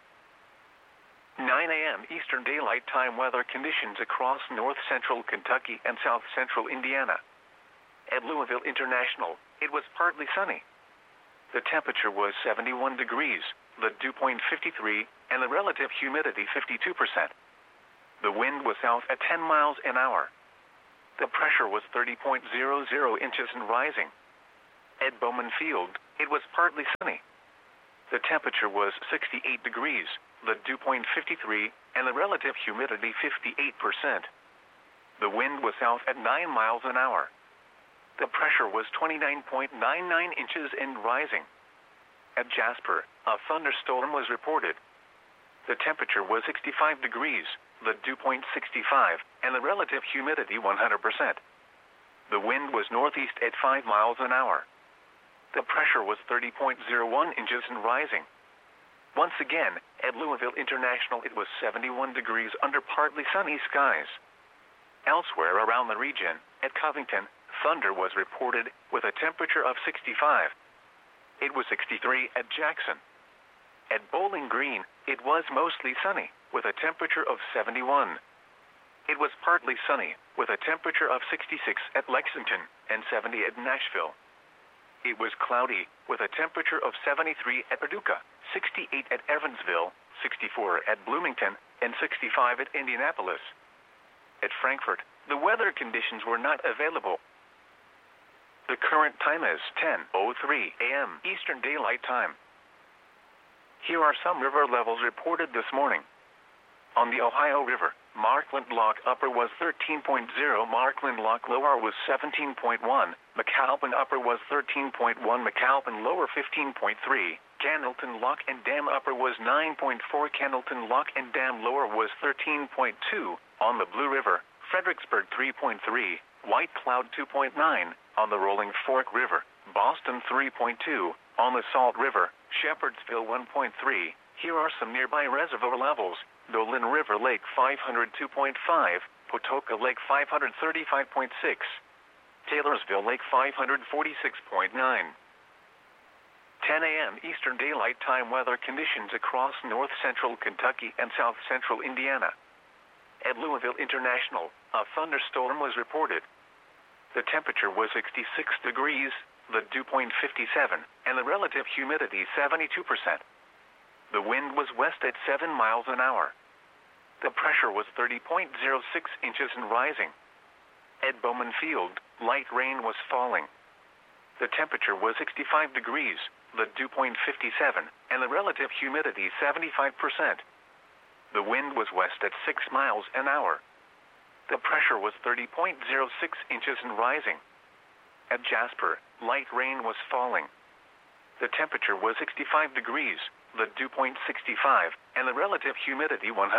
9 a.m. Eastern Daylight Time weather conditions across north central Kentucky and south central Indiana. At Louisville International, it was partly sunny. The temperature was 71 degrees, the dew point 53, and the relative humidity 52%. The wind was south at 10 miles an hour. The pressure was 30.00 inches and rising. At Bowman Field, it was partly sunny. The temperature was 68 degrees, the dew point 53, and the relative humidity 58%. The wind was south at 9 miles an hour. The pressure was 29.99 inches and rising. At Jasper, a thunderstorm was reported. The temperature was 65 degrees, the dew point 65, and the relative humidity 100%. The wind was northeast at 5 miles an hour. The pressure was 30.01 inches and rising. Once again, at Louisville International it was 71 degrees under partly sunny skies. Elsewhere around the region, at Covington, thunder was reported with a temperature of 65. It was 63 at Jackson. At Bowling Green, it was mostly sunny with a temperature of 71. It was partly sunny with a temperature of 66 at Lexington and 70 at Nashville. It was cloudy with a temperature of 73 at Paducah, 68 at Evansville, 64 at Bloomington, and 65 at Indianapolis. At Frankfort, the weather conditions were not available. The current time is 10:03 a.m. Eastern Daylight Time. Here are some river levels reported this morning. On the Ohio River, Markland Lock Upper was 13.0, Markland Lock Lower was 17.1, McAlpin Upper was 13.1, McAlpin Lower 15.3, Candleton Lock and Dam Upper was 9.4, Candleton Lock and Dam Lower was 13.2, on the Blue River, Fredericksburg 3.3, White Cloud 2.9, on the Rolling Fork River, Boston 3.2, on the Salt River, Shepherdsville 1.3. Here are some nearby reservoir levels. Dolan River Lake 502.5, Patoka Lake 535.6, Taylorsville Lake 546.9. 10 a.m. Eastern Daylight Time weather conditions across north-central Kentucky and south-central Indiana. At Louisville International, a thunderstorm was reported. The temperature was 66 degrees, the dew point 57, and the relative humidity 72%. The wind was west at 7 miles an hour. The pressure was 30.06 inches and rising. At Bowman Field, light rain was falling. The temperature was 65 degrees, the dew point 57, and the relative humidity 75%. The wind was west at 6 miles an hour. The pressure was 30.06 inches and rising. At Jasper, light rain was falling. The temperature was 65 degrees, the dew point 65, and the relative humidity 100%.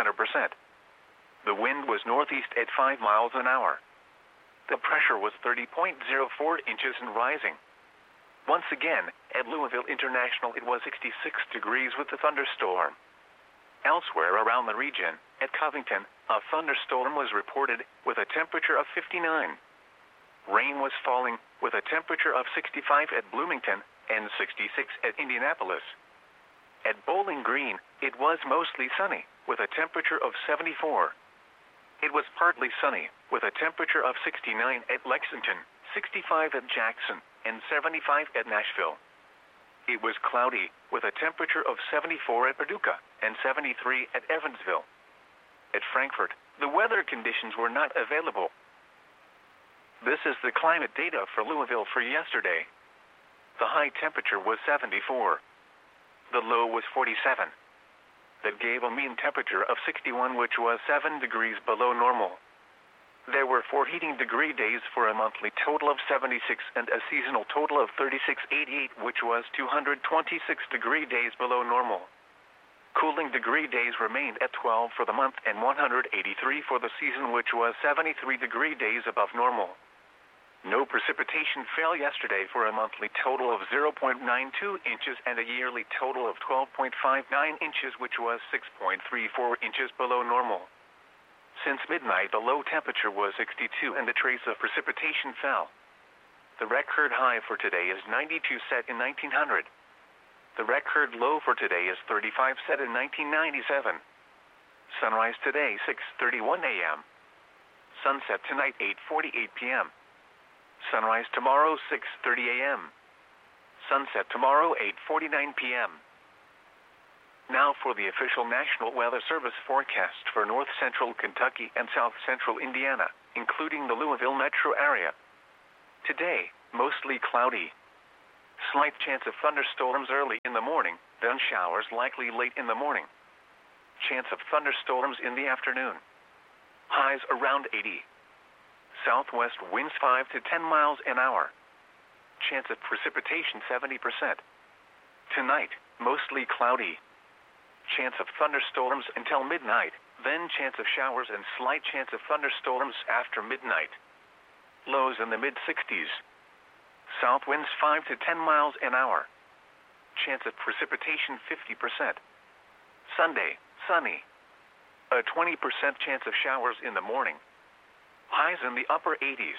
The wind was northeast at 5 miles an hour. The pressure was 30.04 inches and rising. Once again, at Louisville International it was 66 degrees with the thunderstorm. Elsewhere around the region, at Covington, a thunderstorm was reported with a temperature of 59. Rain was falling with a temperature of 65 at Bloomington and 66 at Indianapolis. At Bowling Green, it was mostly sunny, with a temperature of 74. It was partly sunny, with a temperature of 69 at Lexington, 65 at Jackson, and 75 at Nashville. It was cloudy, with a temperature of 74 at Paducah and 73 at Evansville. At Frankfort, the weather conditions were not available. This is the climate data for Louisville for yesterday. The high temperature was 74. The low was 47. That gave a mean temperature of 61, which was 7 degrees below normal. There were 4 heating degree days for a monthly total of 76 and a seasonal total of 36.88, which was 226 degree days below normal. Cooling degree days remained at 12 for the month and 183 for the season, which was 73 degree days above normal. No precipitation fell yesterday for a monthly total of 0.92 inches and a yearly total of 12.59 inches, which was 6.34 inches below normal. Since midnight, the low temperature was 62 and a trace of precipitation fell. The record high for today is 92, set in 1900. The record low for today is 35, set in 1997. Sunrise today, 6:31 a.m. Sunset tonight, 8:48 p.m. Sunrise tomorrow, 6:30 a.m. Sunset tomorrow, 8:49 p.m. Now for the official National Weather Service forecast for north central Kentucky and south central Indiana, including the Louisville metro area. Today, mostly cloudy. Slight chance of thunderstorms early in the morning, then showers likely late in the morning. Chance of thunderstorms in the afternoon. Highs around 80. Southwest winds 5 to 10 miles an hour. Chance of precipitation 70%. Tonight, mostly cloudy. Chance of thunderstorms until midnight, then chance of showers and slight chance of thunderstorms after midnight. Lows in the mid-60s. South winds 5 to 10 miles an hour. Chance of precipitation 50%. Sunday, sunny. A 20% chance of showers in the morning. Highs in the upper 80s.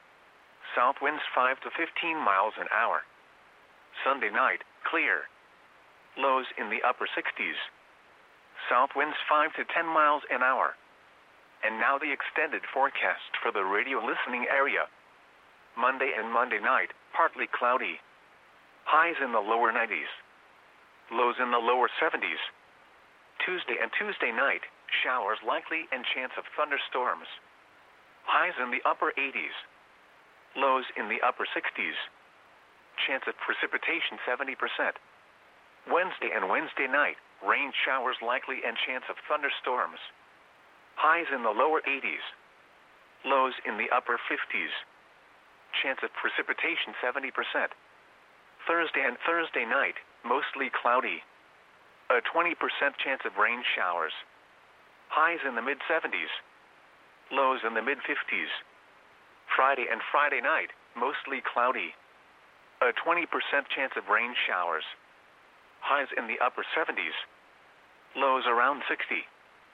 South winds 5 to 15 miles an hour. Sunday night, clear. Lows in the upper 60s. South winds 5 to 10 miles an hour. And now the extended forecast for the radio listening area. Monday and Monday night, partly cloudy. Highs in the lower 90s. Lows in the lower 70s. Tuesday and Tuesday night, showers likely and chance of thunderstorms. Highs in the upper 80s. Lows in the upper 60s. Chance of precipitation 70%. Wednesday and Wednesday night, rain showers likely and chance of thunderstorms. Highs in the lower 80s. Lows in the upper 50s. Chance of precipitation 70%. Thursday and Thursday night, mostly cloudy. A 20% chance of rain showers. Highs in the mid-70s. Lows in the mid-50s. Friday and Friday night, mostly cloudy. A 20% chance of rain showers. Highs in the upper 70s. Lows around 60.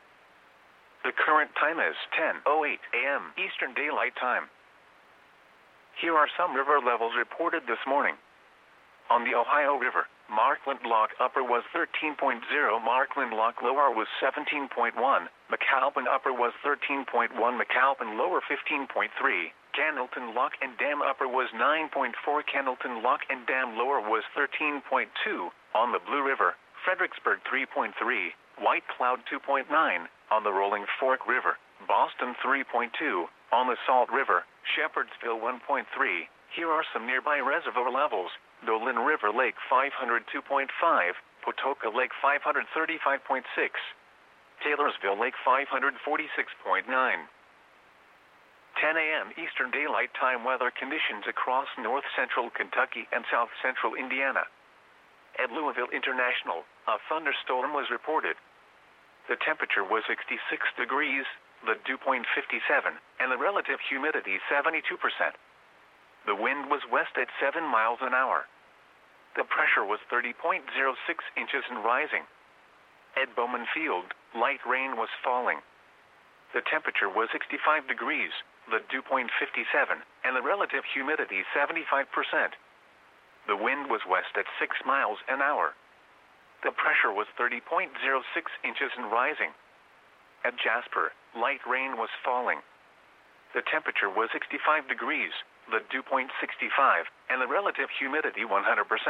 The current time is 10:08 a.m. Eastern Daylight Time. Here are some river levels reported this morning. On the Ohio River, Markland Lock Upper was 13.0, Markland Lock Lower was 17.1, McAlpin Upper was 13.1, McAlpin Lower 15.3, Candleton Lock and Dam Upper was 9.4, Candleton Lock and Dam Lower was 13.2, on the Blue River, Fredericksburg 3.3, White Cloud 2.9, on the Rolling Fork River, Boston 3.2, on the Salt River, Shepherdsville 1.3. Here are some nearby reservoir levels. Dolan River Lake 502.5, Patoka Lake 535.6, Taylorsville Lake 546.9. 10 a.m. Eastern Daylight Time weather conditions across north central Kentucky and south central Indiana. At Louisville International, a thunderstorm was reported. The temperature was 66 degrees, the dew point 57, and the relative humidity 72%. The wind was west at 7 miles an hour. The pressure was 30.06 inches and rising. At Bowman Field, light rain was falling. The temperature was 65 degrees, the dew point 57, and the relative humidity 75%. The wind was west at 6 miles an hour. The pressure was 30.06 inches and rising. At Jasper, light rain was falling. The temperature was 65 degrees, the dew point 65, and the relative humidity 100%.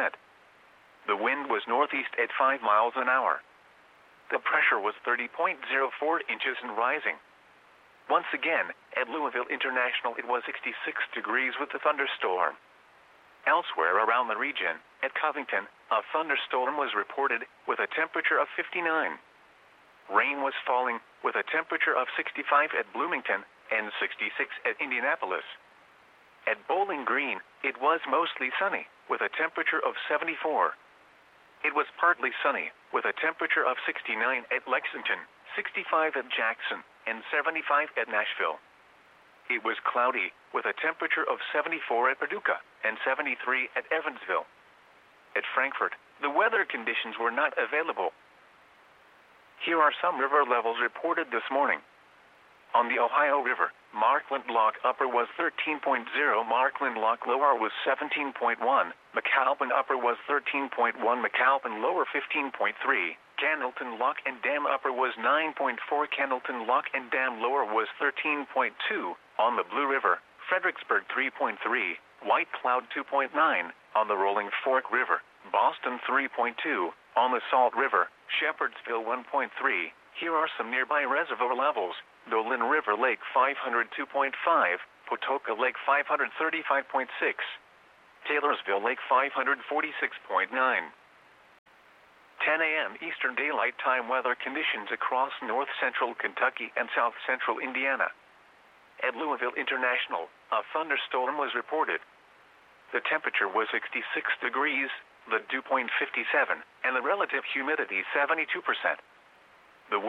The wind was northeast at 5 miles an hour. The pressure was 30.04 inches and rising. Once again, at Louisville International it was 66 degrees with a thunderstorm. Elsewhere around the region, at Covington, a thunderstorm was reported with a temperature of 59. Rain was falling with a temperature of 65 at Bloomington and 66 at Indianapolis. At Bowling Green, it was mostly sunny with a temperature of 74. It was partly sunny with a temperature of 69 at Lexington, 65 at Jackson, and 75 at Nashville. It was cloudy with a temperature of 74 at Paducah and 73 at Evansville. At Frankfort, the weather conditions were not available. Here are some river levels reported this morning. On the Ohio River, Markland Lock Upper was 13.0, Markland Lock Lower was 17.1, McAlpin Upper was 13.1, McAlpin Lower 15.3, Candleton Lock and Dam Upper was 9.4, Candleton Lock and Dam Lower was 13.2, on the Blue River, Fredericksburg 3.3, White Cloud 2.9, on the Rolling Fork River, Boston 3.2, on the Salt River, Shepherdsville 1.3. Here are some nearby reservoir levels. Dolan River Lake 502.5, Patoka Lake 535.6, Taylorsville Lake 546.9. 10 a.m. Eastern Daylight Time weather conditions across north central Kentucky and south central Indiana. At Louisville International, a thunderstorm was reported. The temperature was 66 degrees, the dew point 57, and the relative humidity 72%.